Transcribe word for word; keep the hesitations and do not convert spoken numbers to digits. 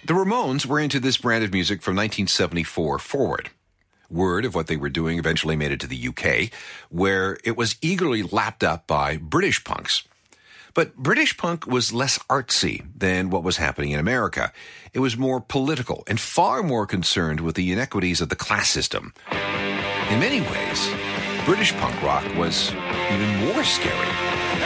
The Ramones were into this brand of music from nineteen seventy-four forward. Word of what they were doing eventually made it to the U K, where it was eagerly lapped up by British punks. But British punk was less artsy than what was happening in America. It was more political and far more concerned with the inequities of the class system. In many ways, British punk rock was even more scary.